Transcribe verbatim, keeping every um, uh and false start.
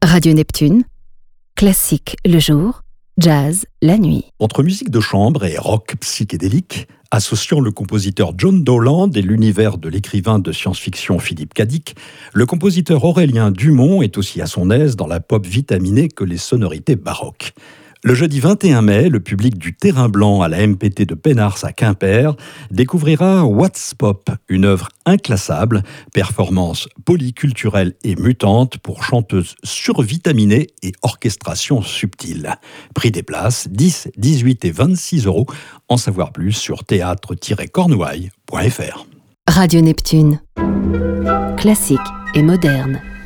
Radio Neptune, classique le jour, jazz la nuit. Entre musique de chambre et rock psychédélique, associant le compositeur John Dowland et l'univers de l'écrivain de science-fiction Philippe K. Dick, le compositeur Aurélien Dumont est aussi à son aise dans la pop vitaminée que les sonorités baroques. Le jeudi vingt et un mai, le public du Terrain Blanc à la M P T de Pénars à Quimper découvrira What's Pop, une œuvre inclassable, performance polyculturelle et mutante pour chanteuses survitaminées et orchestration subtile. Prix des places, dix, dix-huit et vingt-six euros. En savoir plus sur théâtre tiret cornouailles point f r. Radio Neptune, classique et moderne.